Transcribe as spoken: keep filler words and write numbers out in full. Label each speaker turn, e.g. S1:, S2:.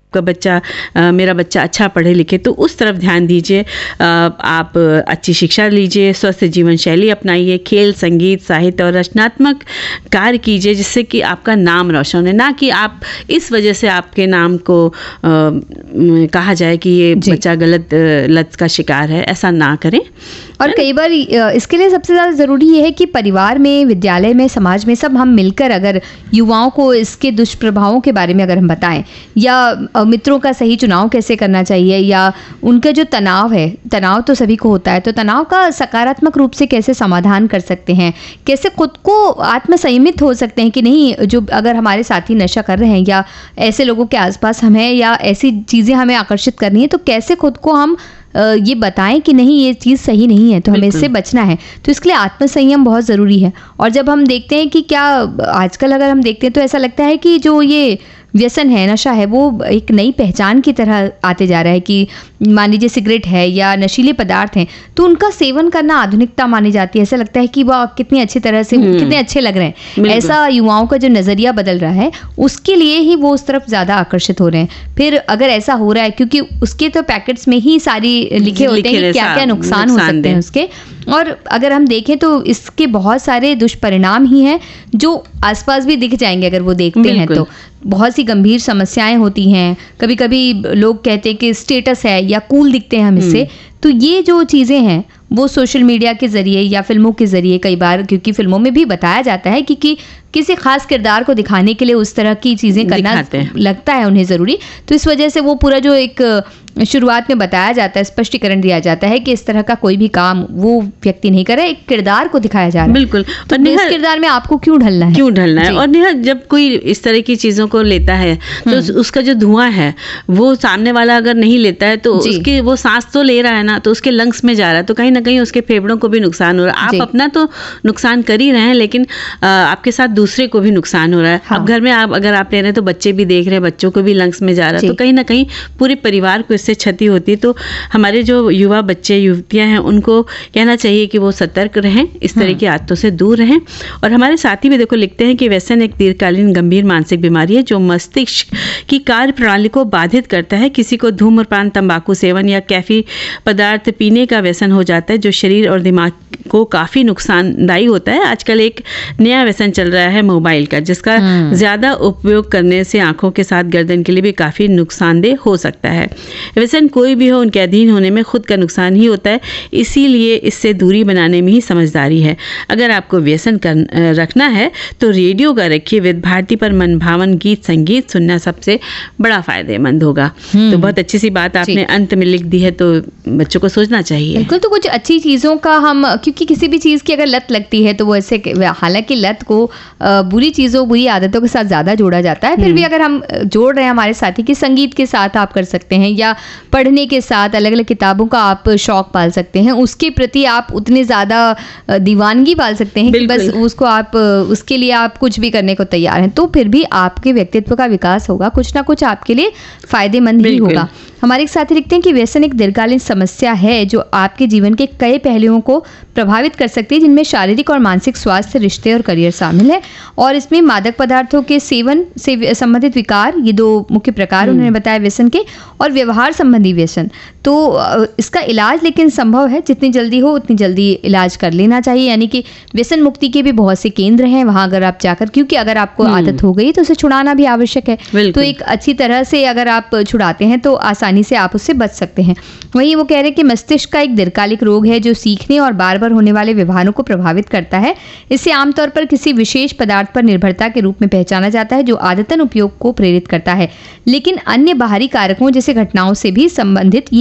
S1: आपका बच्चा आ, मेरा बच्चा अच्छा पढ़े लिखे, तो उस तरफ ध्यान दीजिए। आप अच्छी शिक्षा लीजिए, स्वस्थ जीवन शैली अपनाइए, खेल, संगीत, साहित्य और रचनात्मक कार्य कीजिए, जिससे कि आपका नाम रोशन है, ना कि आप इस वजह से आपके नाम को आ, कहा जाए कि ये बच्चा गलत लत का शिकार है। ऐसा ना करें।
S2: और कई बार इसके लिए सबसे ज़्यादा ज़रूरी ये है कि परिवार में, विद्यालय में, समाज में सब हम मिलकर अगर युवाओं को इसके दुष्प्रभावों के बारे में अगर हम बताएं, या मित्रों का सही चुनाव कैसे करना चाहिए, या उनका जो तनाव है, तनाव तो सभी को होता है, तो तनाव का सकारात्मक रूप से कैसे समाधान कर सकते हैं, कैसे खुद को आत्मसंयमित हो सकते हैं कि नहीं, जो अगर हमारे साथी नशा कर रहे हैं या ऐसे लोगों के आसपास हम हैं या ऐसी चीज़ें हमें आकर्षित करनी है, तो कैसे खुद को हम ये बताएं कि नहीं, ये चीज़ सही नहीं है, तो हमें इससे बचना है। तो इसके लिए आत्मसंयम बहुत ज़रूरी है। और जब हम देखते हैं कि क्या आजकल अगर हम देखते हैं तो ऐसा लगता है कि जो ये व्यसन है, नशा है, वो एक नई पहचान की तरह आते जा रहा है कि मान लीजिए सिगरेट है या नशीले पदार्थ हैं, तो उनका सेवन करना आधुनिकता मानी जाती है। ऐसा लगता है कि वह कितनी अच्छी तरह से, कितने अच्छे लग रहे हैं। ऐसा युवाओं का जो नज़रिया बदल रहा है, उसके लिए ही वो उस तरफ ज़्यादा आकर्षित हो रहे हैं। फिर अगर ऐसा हो रहा है, क्योंकि उसके तो पैकेट्स में ही सारी लिखे होते हैं कि क्या क्या नुकसान हो सकते हैं उसके, और अगर हम देखें तो इसके बहुत सारे दुष्परिणाम ही हैं जो आसपास भी दिख जाएंगे अगर वो देखते हैं तो। बहुत सी गंभीर समस्याएं होती हैं। कभी कभी लोग कहते हैं कि स्टेटस है या कूल दिखते हैं हम इससे। तो ये जो चीज़ें हैं वो सोशल मीडिया के ज़रिए या फिल्मों के ज़रिए, कई बार क्योंकि फिल्मों में भी बताया जाता है कि, कि किसी खास किरदार को दिखाने के लिए उस तरह की चीज़ें करना लगता है उन्हें ज़रूरी, तो इस वजह से वो पूरा जो एक शुरुआत में बताया जाता है, स्पष्टीकरण दिया जाता है कि इस तरह का कोई भी काम वो व्यक्ति नहीं कर रहा है, एक किरदार को दिखाया जा रहा है।
S1: बिल्कुल।
S2: तो इस किरदार में आपको क्यों ढलना है,
S1: क्यों ढलना है। और नेहा, जब कोई इस तरह की चीज़ों को लेता है तो उसका जो धुआं है वो सामने वाला अगर नहीं लेता है तो उसकी वो सांस तो ले रहा है ना, तो उसके लंग्स में जा रहा है, तो कहीं ना कहीं उसके फेफड़ों को भी नुकसान हो रहा है। आप अपना तो नुकसान कर ही रहे हैं, लेकिन आपके साथ दूसरे को भी नुकसान हो रहा है। हाँ। अब घर में आप अगर आप ले रहे हैं तो बच्चे भी देख रहे हैं, बच्चों को भी लंग्स में जा रहा है, तो कहीं ना कहीं पूरे परिवार को इससे क्षति होती है। तो हमारे जो युवा बच्चे युवतियां हैं उनको कहना चाहिए कि वो सतर्क रहें, इस तरह की आदतों से दूर रहें। और हमारे साथी भी देखो लिखते हैं कि व्यसन एक दीर्घकालीन गंभीर मानसिक बीमारी है जो मस्तिष्क की कार्य प्रणाली को बाधित करता है। किसी को धूम्रपान, तंबाकू सेवन या कैफी पदार्थ पीने का व्यसन हो जाता है जो शरीर और दिमाग को काफ़ी नुकसानदायी होता है। आजकल एक नया व्यसन चल रहा है मोबाइल का, जिसका ज़्यादा उपयोग करने से आंखों के साथ गर्दन के लिए भी काफ़ी नुकसानदेह हो सकता है। व्यसन कोई भी हो, उनके अधीन होने में खुद का नुकसान ही होता है, इसीलिए इससे दूरी बनाने में ही समझदारी है। अगर आपको व्यसन कर रखना है तो रेडियो का रखिए, विद भारती पर मनभावन गीत संगीत सुनना सबसे बड़ा फायदेमंद होगा। तो बहुत अच्छी सी बात आपने अंत में लिख दी है, तो बच्चों को सोचना चाहिए।
S2: बिल्कुल। तो कुछ अच्छी चीज़ों का हम, क्योंकि किसी भी चीज़ की अगर लत लगती है तो वो ऐसे, हालांकि लत को बुरी चीज़ों, बुरी आदतों के साथ ज़्यादा जोड़ा जाता है, फिर भी अगर हम जोड़ रहे हैं हमारे साथी की, संगीत के साथ आप कर सकते हैं, या पढ़ने के साथ अलग अलग किताबों का आप शौक पाल सकते हैं, उसके प्रति आप उतने ज़्यादा दीवानगी पाल सकते हैं कि बस उसको आप, उसके लिए आप कुछ भी करने को तैयार हैं, तो फिर भी आपके व्यक्तित्व का विकास होगा, कुछ ना कुछ आपके लिए फायदेमंद ही होगा। हमारे एक साथी लिखते हैं कि व्यसन एक दीर्घकालीन समस्या है जो आपके जीवन के कई पहलुओं को प्रभावित कर सकती है, जिनमें शारीरिक और मानसिक स्वास्थ्य, रिश्ते और करियर शामिल है। और इसमें मादक पदार्थों के सेवन से संबंधित विकार, ये दो मुख्य प्रकार उन्होंने बताया व्यसन के, और व्यवहार संबंधी व्यसन। तो इसका इलाज लेकिन संभव है, जितनी जल्दी हो उतनी जल्दी इलाज कर लेना चाहिए। यानी कि व्यसन मुक्ति के भी बहुत से केंद्र हैं, वहाँ अगर आप जाकर, क्योंकि अगर आपको आदत हो गई तो उसे छुड़ाना भी आवश्यक है। तो एक अच्छी तरह से अगर आप छुड़ाते हैं तो आसानी से आप उससे बच सकते हैं। वहीं वो कह रहे हैं कि मस्तिष्क का एक दीर्घकालिक रोग है जो सीखने और बार बार होने वाले व्यवहारों को प्रभावित करता है। इसे आमतौर पर किसी विशेष पदार्थ पर निर्भरता के रूप में पहचाना जाता है जो आदतन उपयोग को प्रेरित करता है, लेकिन अन्य बाहरी कारकों जैसे घटनाओं से भी संबंधित